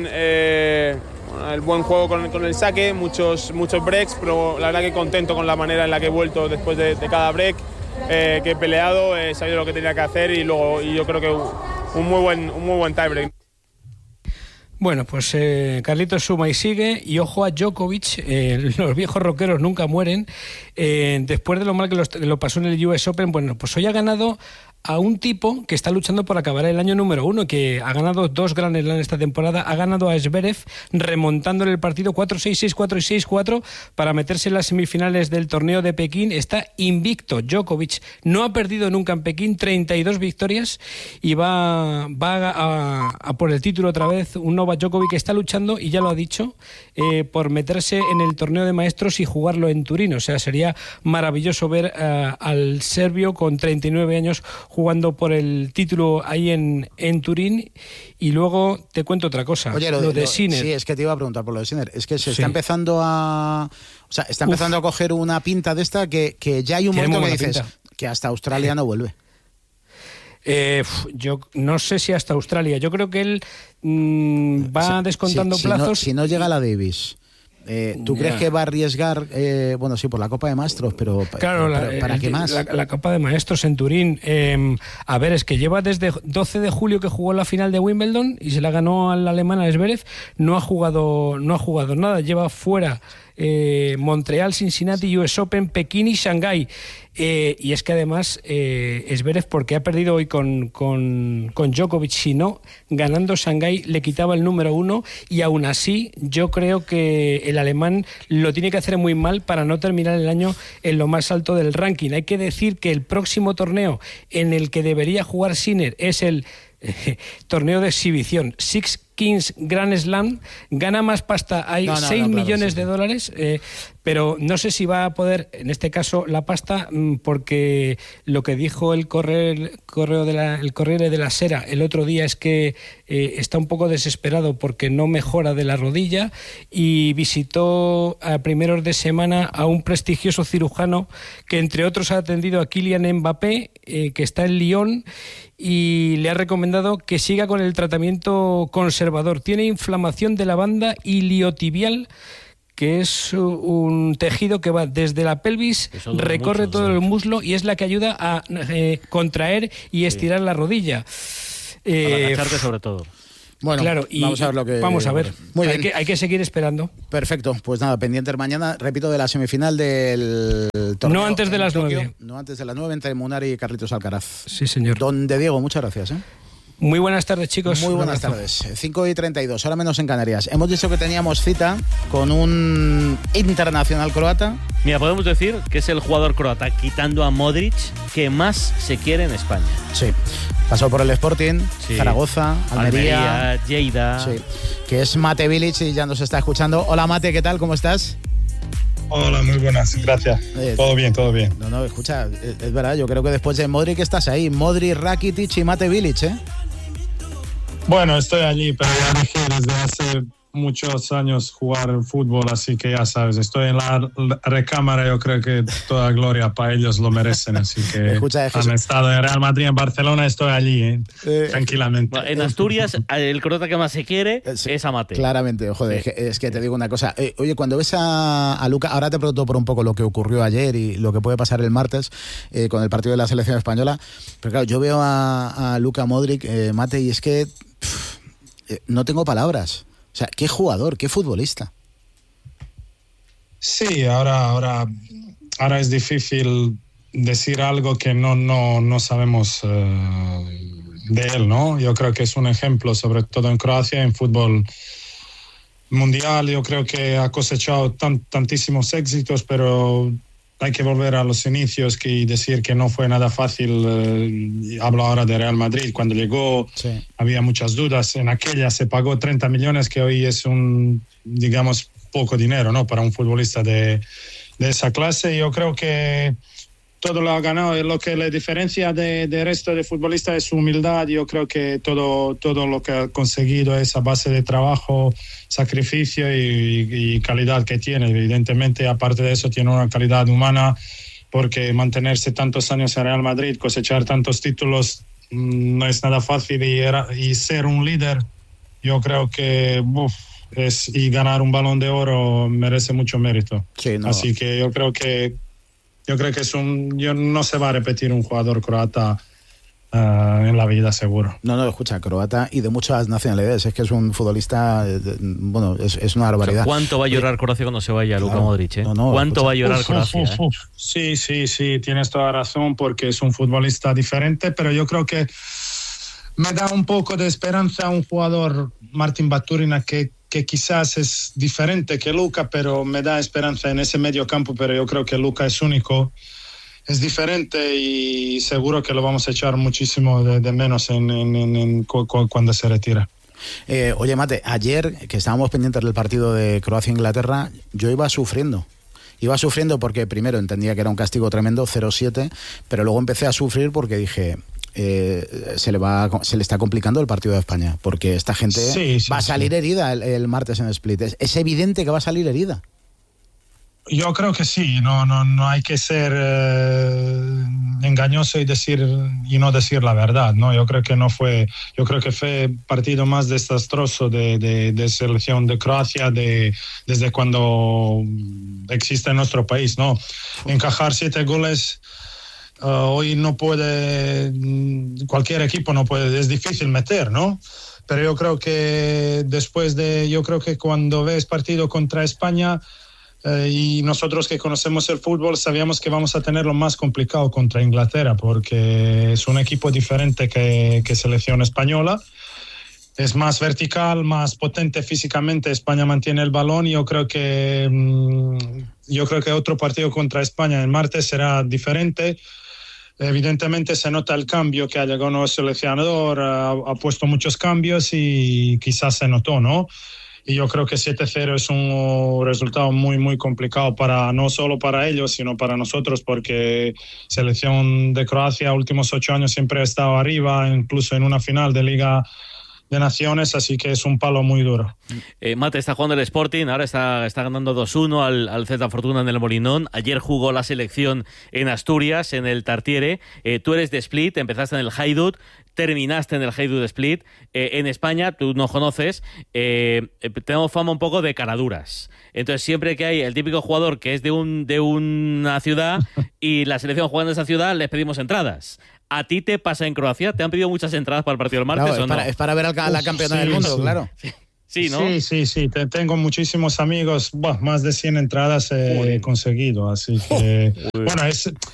juego con el saque, muchos breaks, pero la verdad que contento con la manera en la que he vuelto después de cada break, que he peleado, he sabido lo que tenía que hacer y yo creo que un muy buen tiebreak. Bueno, pues Carlitos suma y sigue, y ojo a Djokovic, los viejos rockeros nunca mueren. Después de lo mal que lo pasó en el US Open, bueno, pues hoy ha ganado a un tipo que está luchando por acabar el año número 1, que ha ganado 2 Grand Slam esta temporada, ha ganado a Zverev remontándole el partido 4-6, 6-4 y 6-4 para meterse en las semifinales del torneo de Pekín. Está invicto Djokovic, no ha perdido nunca en Pekín, 32 victorias y va a por el título otra vez. Un Novak Djokovic que está luchando, y ya lo ha dicho, por meterse en el torneo de maestros y jugarlo en Turín. O sea, sería maravilloso ver al serbio con 39 años jugando por el título ahí en Turín. Y luego te cuento otra cosa. Oye, lo de Sinner. Sí, es que te iba a preguntar por lo de Sinner. Es que se está empezando a coger una pinta de esta que ya hay un momento que dices que hasta Australia no vuelve. Yo no sé si hasta Australia. Yo creo que él va descontando plazos. Si no llega a la Davis, ¿tú crees que va a arriesgar? Bueno, sí, por la Copa de Maestros, pero claro, ¿para qué más? La Copa de Maestros en Turín. A ver, es que lleva desde 12 de julio que jugó la final de Wimbledon y se la ganó al alemán, a Zverev. No ha jugado nada. Lleva fuera Montreal, Cincinnati, US Open, Pekín y Shanghái. Y es que además Zverev, porque ha perdido hoy con Djokovic, si no, ganando Shanghái le quitaba el número 1, y aún así yo creo que el alemán lo tiene que hacer muy mal para no terminar el año en lo más alto del ranking. Hay que decir que el próximo torneo en el que debería jugar Sinner es el torneo de exhibición, Six Kings Grand Slam. Gana más pasta, hay 6 millones de dólares, pero no sé si va a poder, en este caso, la pasta, porque lo que dijo el Corriere della Sera el otro día es que está un poco desesperado porque no mejora de la rodilla, y visitó a primeros de semana a un prestigioso cirujano que entre otros ha atendido a Kylian Mbappé, que está en Lyon, y le ha recomendado que siga con el tratamiento conservador. Tiene inflamación de la banda iliotibial, que es un tejido que va desde la pelvis, recorre todo el muslo y es la que ayuda a contraer y estirar la rodilla. Para agacharte sobre todo. Bueno, claro, y vamos a ver. Muy bien. Hay que seguir esperando. Perfecto, pues nada, pendientes mañana, repito, de la semifinal del torneo. No antes de las 9. No antes de las 9, entre Munar y Carlitos Alcaraz. Sí, señor. Don de Diego, muchas gracias. Muy buenas tardes, chicos. Muy buenas tardes. 5:32, ahora menos en Canarias. Hemos dicho que teníamos cita con un internacional croata. Mira, podemos decir que es el jugador croata, quitando a Modric, que más se quiere en España. Sí. Pasó por el Sporting, sí. Zaragoza, Almería, Lleida. Sí. Que es Mate Bilic y ya nos está escuchando. Hola Mate, ¿qué tal? ¿Cómo estás? Hola, muy buenas, gracias. Todo bien, todo bien. No, escucha, es verdad, yo creo que después de Modric estás ahí. Modric, Rakitic y Mate Bilic, ¿eh? Bueno, estoy allí, pero ya dejé desde hace muchos años jugar fútbol, así que ya sabes, estoy en la recámara. Yo creo que toda gloria para ellos lo merecen, así que escucha, han estado en Real Madrid, en Barcelona, estoy allí, tranquilamente. En Asturias, el croata que más se quiere es a Mate. Claramente, joder, es que te digo una cosa. Oye, cuando ves a Luka, ahora te pregunto por un poco lo que ocurrió ayer y lo que puede pasar el martes con el partido de la selección española, pero claro, yo veo a Luka Modric, Mate, y es que no tengo palabras. O sea, qué jugador, qué futbolista. Sí, ahora es difícil decir algo que no sabemos de él, ¿no? Yo creo que es un ejemplo, sobre todo en Croacia, en fútbol mundial. Yo creo que ha cosechado tantísimos éxitos, pero hay que volver a los inicios y decir que no fue nada fácil. Hablo ahora de Real Madrid. Cuando llegó, sí, había muchas dudas. En aquella se pagó 30 millones, que hoy es digamos, poco dinero, ¿no? Para un futbolista de esa clase. Yo creo que todo lo ha ganado. Lo que le diferencia del resto de futbolistas es su humildad. Yo creo que todo lo que ha conseguido es a base de trabajo, sacrificio y calidad que tiene. Evidentemente, aparte de eso, tiene una calidad humana, porque mantenerse tantos años en Real Madrid, cosechar tantos títulos, no es nada fácil, y ser un líder, yo creo que y ganar un Balón de Oro merece mucho mérito. Sí, no. Así que yo creo que no se va a repetir un jugador croata en la vida, seguro. No, escucha, croata y de muchas nacionalidades. Es que es un futbolista, es una barbaridad. O sea, ¿cuánto va a llorar Croacia cuando se vaya Luka Modric? ¿Cuánto va a llorar Croacia? Sí, tienes toda razón, porque es un futbolista diferente, pero yo creo que me da un poco de esperanza un jugador, Martin Baturina, que quizás es diferente que Luka, pero me da esperanza en ese medio campo. Pero yo creo que Luka es único, es diferente, y seguro que lo vamos a echar muchísimo de menos cuando se retira. Oye, Mate, ayer que estábamos pendientes del partido de Croacia-Inglaterra, yo iba sufriendo porque primero entendía que era un castigo tremendo, 0-7, pero luego empecé a sufrir porque dije... se le está complicando el partido de España, porque esta gente va a salir herida el martes en Split. Es evidente que va a salir herida. Yo creo que sí, no hay que ser engañoso y no decir la verdad, ¿no? Yo creo que fue partido más desastroso de selección de Croacia desde cuando existe en nuestro país, ¿no? Encajar 7 goles hoy no puede, cualquier equipo no puede, es difícil meter, ¿no? Pero yo creo que cuando ves partido contra España, y nosotros que conocemos el fútbol sabíamos que vamos a tener lo más complicado contra Inglaterra, porque es un equipo diferente que selección española. Es más vertical, más potente físicamente. España mantiene el balón, y yo creo que otro partido contra España el martes será diferente. Evidentemente se nota el cambio, que ha llegado un nuevo seleccionador, ha puesto muchos cambios y quizás se notó, ¿no? Y yo creo que 7-0 es un resultado muy, muy complicado, no solo para ellos, sino para nosotros, porque selección de Croacia últimos 8 años siempre ha estado arriba, incluso en una final de Liga de Naciones, así que es un palo muy duro. Mate, está jugando el Sporting, ahora está ganando 2-1 al Celta Fortuna en el Molinón. Ayer jugó la selección en Asturias, en el Tartiere. Tú eres de Split, empezaste en el Hajduk, terminaste en el Hajduk de Split. En España, tú nos conoces, tenemos fama un poco de caraduras. Entonces, siempre que hay el típico jugador que es de una ciudad y la selección juega en esa ciudad, les pedimos entradas. ¿A ti te pasa en Croacia? ¿Te han pedido muchas entradas para el partido del martes, claro, o no? Es para ver a la campeona del mundo, claro. Sí, ¿no? Sí. Tengo muchísimos amigos. Más de 100 entradas he conseguido. Así que, bueno,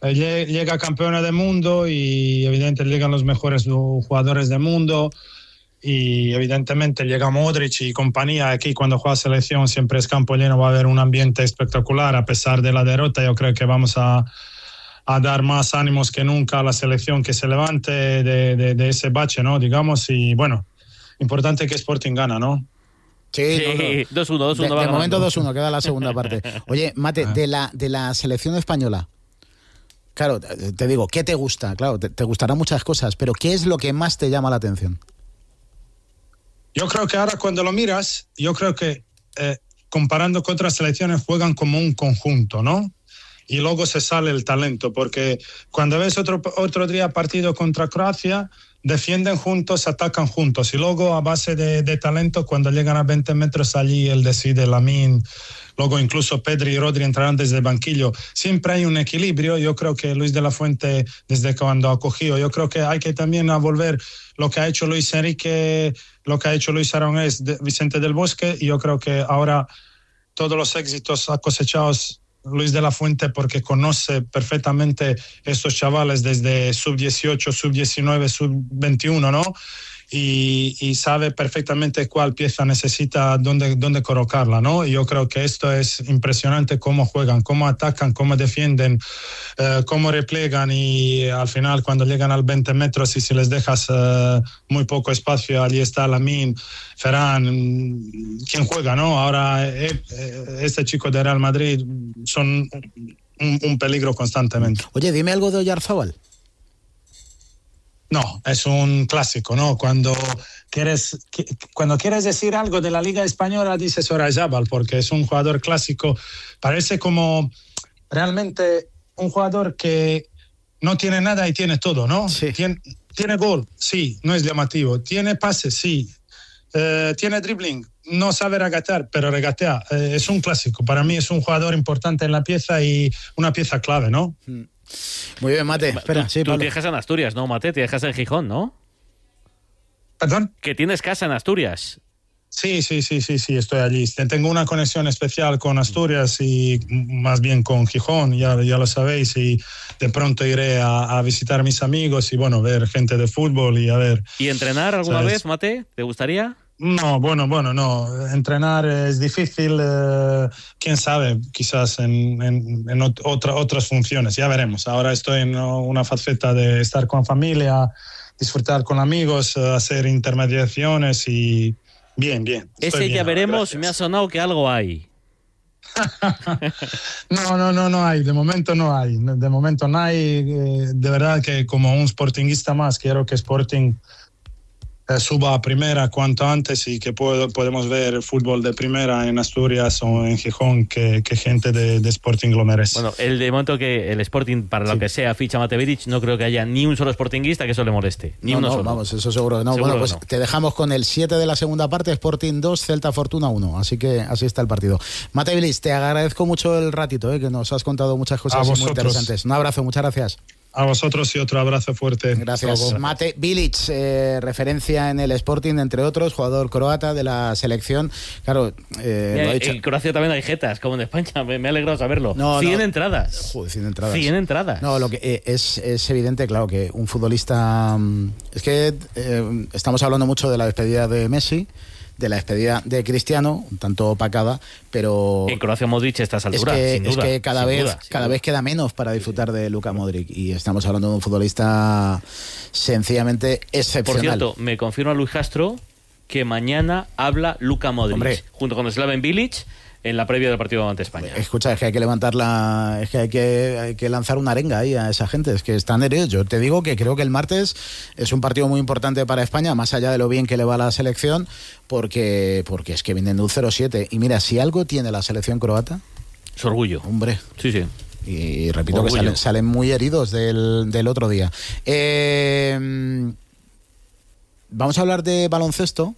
llega campeona del mundo y evidentemente llegan los mejores jugadores del mundo y evidentemente llega Modric y compañía. Aquí cuando juega selección siempre es campo lleno, va a haber un ambiente espectacular a pesar de la derrota. Yo creo que vamos a dar más ánimos que nunca a la selección, que se levante de ese bache, ¿no? Digamos, y bueno, importante que Sporting gana, ¿no? Sí, 2-1, 2-1. De momento 2-1, queda la segunda parte. Oye, Mate, de la selección española, claro, te digo, ¿qué te gusta? Claro, te gustarán muchas cosas, pero ¿qué es lo que más te llama la atención? Yo creo que ahora cuando lo miras, yo creo que comparando con otras selecciones juegan como un conjunto, ¿no? Y luego se sale el talento, porque cuando ves otro día partido contra Croacia, defienden juntos, atacan juntos, y luego a base de talento, cuando llegan a 20 metros allí, él decide, Lamine, luego incluso Pedri y Rodri entrarán desde el banquillo. Siempre hay un equilibrio. Yo creo que Luis de la Fuente, desde cuando ha cogido, yo creo que hay que también volver lo que ha hecho Luis Enrique, lo que ha hecho Luis Aragonés, Vicente del Bosque, y yo creo que ahora todos los éxitos ha cosechado Luis de la Fuente porque conoce perfectamente estos chavales desde sub-18, sub-19, sub-21, ¿no? Y sabe perfectamente cuál pieza necesita, dónde colocarla, ¿no? Y yo creo que esto es impresionante, cómo juegan, cómo atacan, cómo defienden, cómo replegan, y al final cuando llegan al 20 metros y si les dejas muy poco espacio, allí está Lamine, Ferran, quien juega, ¿no? Ahora este chico de Real Madrid son un peligro constantemente. Oye, dime algo de Oyarzábal. No, es un clásico, ¿no? Cuando quieres decir algo de la Liga Española, dices Oyarzábal, porque es un jugador clásico. Parece como realmente un jugador que no tiene nada y tiene todo, ¿no? Sí. Tiene gol, sí, no es llamativo. Tiene pase, sí. Tiene dribbling, no sabe regatear, pero regatea. Es un clásico. Para mí es un jugador importante en la pieza y una pieza clave, ¿no? Muy bien, Mate. Espera, sí, tú Pablo. tienes casa en Asturias, ¿no, Mate? Tienes casa en Gijón, ¿no? ¿Perdón? Que tienes casa en Asturias. Sí, estoy allí. Tengo una conexión especial con Asturias y más bien con Gijón, ya lo sabéis, y de pronto iré a visitar a mis amigos y, bueno, ver gente de fútbol y a ver... ¿Y entrenar alguna vez, Mate? ¿Te gustaría? No, bueno, no. Entrenar es difícil, quién sabe, quizás en otras funciones, ya veremos. Ahora estoy en una faceta de estar con familia, disfrutar con amigos, hacer intermediaciones y bien. Ese bien, ya veremos, gracias. me ha sonado que algo hay. No hay, de momento no hay. De verdad que como un sportinguista más, quiero que Sporting suba a primera cuanto antes y que podemos ver fútbol de primera en Asturias o en Gijón, que gente de Sporting lo merece. Bueno, de momento que el Sporting, para lo que sea, ficha Mate Bilic, no creo que haya ni un solo sportinguista que eso le moleste. Ni uno solo. Vamos, eso seguro que no. Seguro Bueno, pues que no. te dejamos con el 7 de la segunda parte, Sporting 2, Celta Fortuna 1. Así que así está el partido. Mate Bilic, te agradezco mucho el ratito, que nos has contado muchas cosas muy interesantes. Un abrazo, muchas gracias. A vosotros y otro abrazo fuerte. Gracias. Mate Bilic, referencia en el Sporting, entre otros, jugador croata de la selección. Claro, lo ha dicho. En Croacia también hay jetas, como en España. Me ha alegrado saberlo. 100 entradas. Joder, 100 entradas. 100 entradas. No, lo que es evidente, claro, que un futbolista... Es que estamos hablando mucho de la despedida de Messi, de la despedida de Cristiano, un tanto opacada, pero... En Croacia Modric a estas alturas, sin duda. Es que cada vez queda menos para disfrutar de Luka Modric, y estamos hablando de un futbolista sencillamente excepcional. Por cierto, me confirma Luis Castro que mañana habla Luka Modric, Hombre, junto con Slaven Bilic, en la previa del partido ante España. Escucha, es que hay que levantarla, es que hay que lanzar una arenga ahí a esa gente, es que están heridos. Yo te digo que creo que el martes es un partido muy importante para España, más allá de lo bien que le va a la selección, porque es que vienen de un 0-7. Y mira, si algo tiene la selección croata... Su orgullo. Hombre. Sí. Y repito que salen muy heridos del otro día. Vamos a hablar de baloncesto.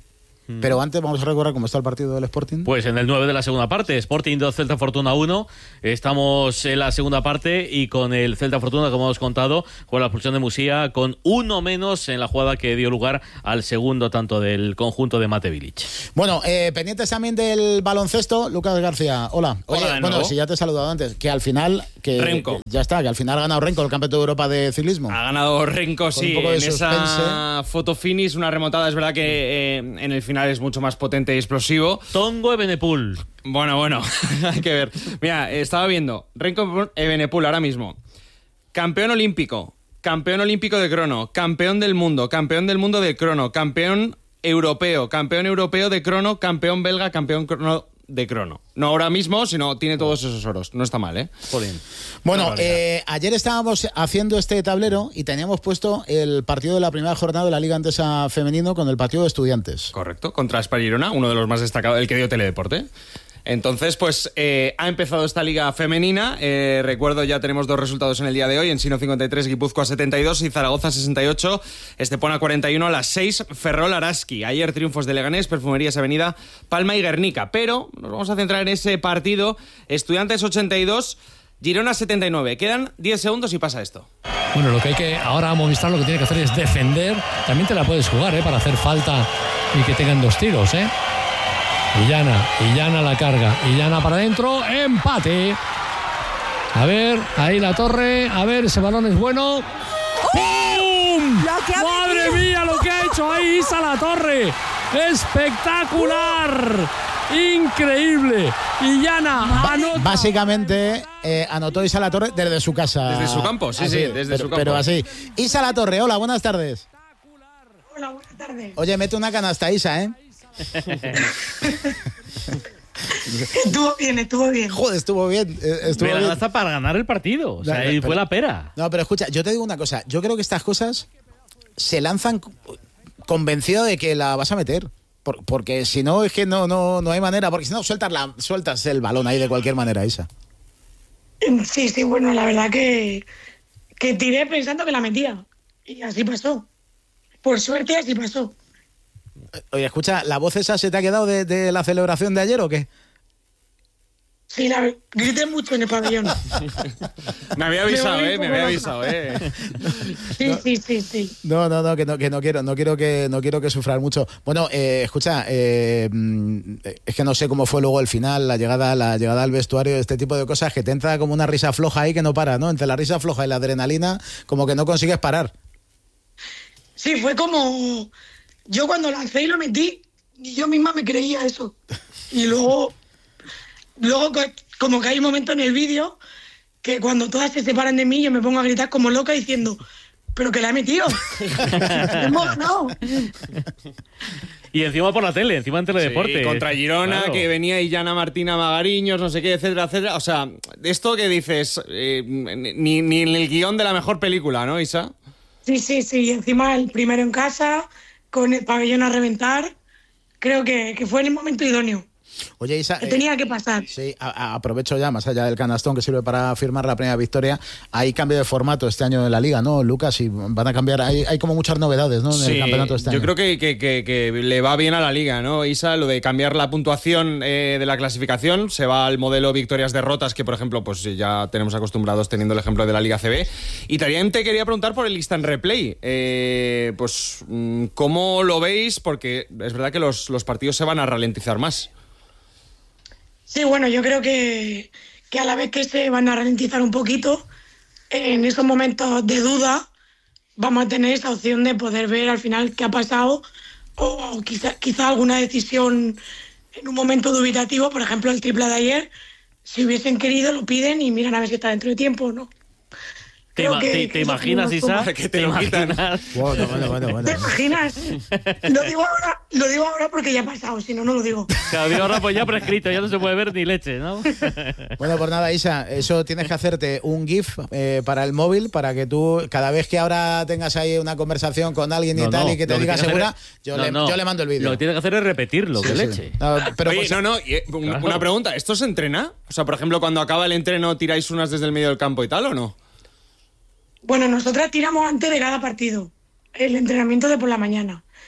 Pero antes vamos a recordar cómo está el partido del Sporting. Pues en el 9 de la segunda parte, Sporting 2, Celta Fortuna 1. Estamos en la segunda parte y con el Celta Fortuna, como hemos contado, con la expulsión de Musía, con uno menos en la jugada que dio lugar al segundo tanto del conjunto de Mate Bilic. Bueno, pendientes también del baloncesto, Lucas García. Hola. Oye, Hola de bueno, nuevo. si ya te he saludado antes, que al final... Renko. Ya está, que al final ha ganado Renko el Campeonato de Europa de ciclismo. Ha ganado Renko, sí, un poco de en esa suspense. foto finish, una remontada. Es verdad que en el final es mucho más potente y explosivo. Tongo Evenepoel. Bueno, hay que ver. Mira, estaba viendo Renko Evenepoel ahora mismo. Campeón olímpico de crono, campeón del mundo de crono, campeón europeo de crono, campeón belga, campeón de crono. No ahora mismo, sino tiene todos esos oros. No está mal, ¿eh? Joder. Bueno, ayer estábamos haciendo este tablero y teníamos puesto el partido de la primera jornada de la Liga Endesa Femenino con el partido de Estudiantes. Correcto, contra Spar Girona, uno de los más destacados, el que dio Teledeporte. Entonces, pues ha empezado esta liga femenina. Recuerdo, ya tenemos 2 resultados en el día de hoy. Ensino 53, Guipúzcoa 72 y Zaragoza 68. Estepona 41 a las 6, Ferrol Araski. Ayer triunfos de Leganés, Perfumerías Avenida, Palma y Guernica. Pero nos vamos a centrar en ese partido. Estudiantes 82, Girona 79. Quedan 10 segundos y pasa esto. Bueno, lo que hay que ahora Movistar lo que tiene que hacer es defender. También te la puedes jugar, para hacer falta y que tengan 2 tiros, Illana la carga, Illana para adentro, empate. A ver, ahí la torre, a ver, ese balón es bueno. ¡Pum! ¡Madre mía lo que ha hecho ahí Isa La Torre! ¡Espectacular! ¡Increíble! Illana anota. Básicamente anotó Isa La Torre desde su casa. Desde su campo, sí, desde su campo. Pero así. Isa La Torre, hola, buenas tardes. Hola, buenas tardes. Oye, mete una canasta, Isa, Estuvo bien. Joder, estuvo bien. Hasta para ganar el partido. O sea, ahí fue la pera. No, pero escucha, yo te digo una cosa. Yo creo que estas cosas se lanzan convencido de que la vas a meter. Porque si no, es que no hay manera. Porque si no, sueltas el balón ahí de cualquier manera, Isa. Sí, bueno, la verdad que tiré pensando que la metía. Y así pasó. Por suerte, así pasó. Oye, escucha, ¿la voz esa se te ha quedado de la celebración de ayer o qué? Sí, grité mucho en el pabellón. Me había avisado, Sí. No, que no quiero que sufran mucho. Bueno, escucha, es que no sé cómo fue luego el final, la llegada al vestuario, este tipo de cosas, que te entra como una risa floja ahí que no para, ¿no? Entre la risa floja y la adrenalina, como que no consigues parar. Sí, fue como... Yo cuando lancé y lo metí, ni yo misma me creía eso. Y luego como que hay un momento en el vídeo que cuando todas se separan de mí, yo me pongo a gritar como loca diciendo, pero que la he metido. Hemos ganado. Y encima por la tele, encima en Teledeporte. Sí, contra Girona, claro. Que venía Illana Martina Magariños, no sé qué, etcétera. O sea, esto que dices, ni en el guión de la mejor película, ¿no, Isa? Sí. Y encima el primero en casa, con el pabellón a reventar, creo que fue en el momento idóneo. Oye, Isa, tenía que pasar. Sí, aprovecho ya, más allá del canastón que sirve para firmar la primera victoria, hay cambio de formato este año en la Liga, ¿no, Lucas? Y van a cambiar, hay como muchas novedades, ¿no? En el campeonato este año. Yo creo que le va bien a la Liga, ¿no, Isa? Lo de cambiar la puntuación de la clasificación, se va al modelo victorias-derrotas, que por ejemplo, pues ya tenemos acostumbrados teniendo el ejemplo de la Liga CB. Y también te quería preguntar por el instant replay. Pues, ¿cómo lo veis? Porque es verdad que los partidos se van a ralentizar más. Sí, bueno, yo creo que a la vez que se van a ralentizar un poquito, en esos momentos de duda vamos a tener esa opción de poder ver al final qué ha pasado o quizá alguna decisión en un momento dubitativo, por ejemplo el triple de ayer, si hubiesen querido lo piden y miran a ver si está dentro de tiempo o no. ¿Te imaginas, Isa? Que te lo quitan. Bueno. ¿Te imaginas? Lo digo ahora porque ya ha pasado, si no, no lo digo. Claro, digo ahora pues ya prescrito, ya no se puede ver ni leche, ¿no? Bueno, pues nada, Isa, eso tienes que hacerte un GIF para el móvil, para que tú, cada vez que ahora tengas ahí una conversación con alguien y tal, y que te diga segura, yo le mando el vídeo. Lo que tienes que hacer es repetirlo, que leche. Pero oye, una pregunta, ¿esto se entrena? O sea, por ejemplo, cuando acaba el entreno, ¿tiráis unas desde el medio del campo y tal o no? Bueno, nosotras tiramos antes de cada partido, el entrenamiento de por la mañana.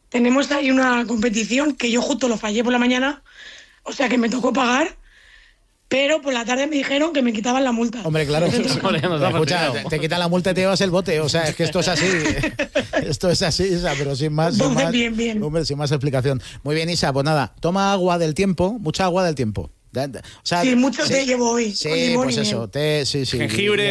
tenemos ahí una competición que yo justo lo fallé por la mañana, o sea que me tocó pagar, pero por la tarde me dijeron que me quitaban la multa. Hombre, claro. Escucha, te quitan la multa y te llevas el bote. O sea, es que esto es así. Esto es así, Isa, pero sin más. Bien. Hombre, sin más explicación. Muy bien, Isa, pues nada, toma agua del tiempo, mucha agua del tiempo. O sea, sí, mucho té llevo hoy. Sí, pues eso, té, sí. Jengibre,